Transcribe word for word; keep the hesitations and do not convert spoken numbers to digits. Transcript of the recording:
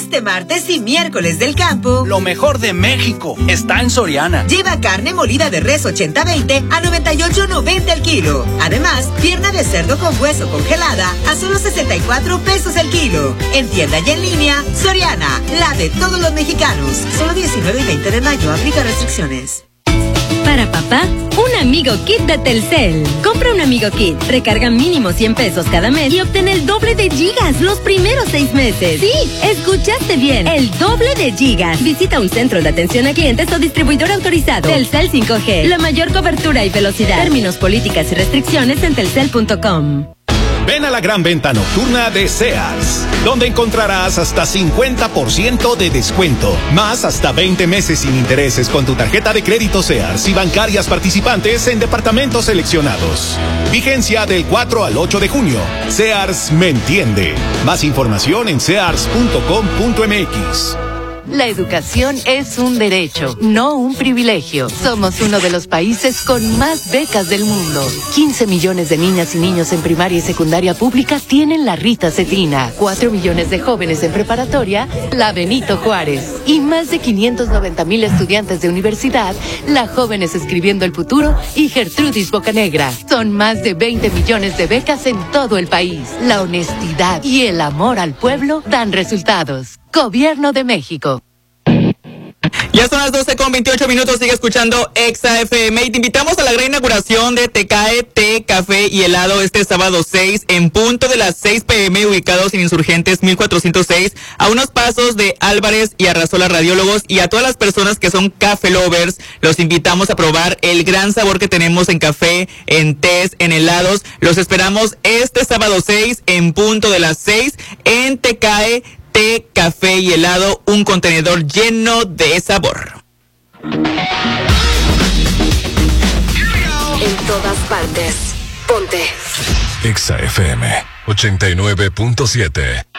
Este martes y miércoles del campo, lo mejor de México está en Soriana. Lleva carne molida de res ochenta veinte a noventa y ocho noventa el kilo. Además, pierna de cerdo con hueso congelada a solo sesenta y cuatro pesos el kilo. En tienda y en línea, Soriana, la de todos los mexicanos. Solo diecinueve y veinte de mayo, aplica restricciones. Para papá, un Amigo Kit de Telcel. Compra un Amigo Kit, recarga mínimo cien pesos cada mes y obtén el doble de gigas los primeros seis meses. Sí, escuchaste bien, el doble de gigas. Visita un centro de atención a clientes o distribuidor autorizado. Telcel cinco G, la mayor cobertura y velocidad. Términos, políticas y restricciones en telcel punto com. Ven a la gran venta nocturna de Sears, donde encontrarás hasta cincuenta por ciento de descuento, más hasta veinte meses sin intereses con tu tarjeta de crédito Sears y bancarias participantes en departamentos seleccionados. Vigencia del cuatro al ocho de junio. Sears me entiende. Más información en sears punto com punto m x. La educación es un derecho, no un privilegio. Somos uno de los países con más becas del mundo. quince millones de niñas y niños en primaria y secundaria pública tienen la Rita Cetina. cuatro millones de jóvenes en preparatoria, la Benito Juárez. Y más de quinientos noventa mil estudiantes de universidad, la Jóvenes Escribiendo el Futuro y Gertrudis Bocanegra. Son más de veinte millones de becas en todo el país. La honestidad y el amor al pueblo dan resultados. Gobierno de México. Ya son las doce con veintiocho minutos, sigue escuchando Exa F M y te invitamos a la gran inauguración de Tecae Té, Café y Helado este sábado seis en punto de las seis pe eme, ubicados en Insurgentes mil cuatrocientos seis, a unos pasos de Álvarez y Arrasola Radiólogos. Y a todas las personas que son café lovers, los invitamos a probar el gran sabor que tenemos en café, en tés, en helados. Los esperamos este sábado seis en punto de las seis en Tecae Té, Café y Helado, un contenedor lleno de sabor. En todas partes, ponte Exa F M ochenta y nueve punto siete.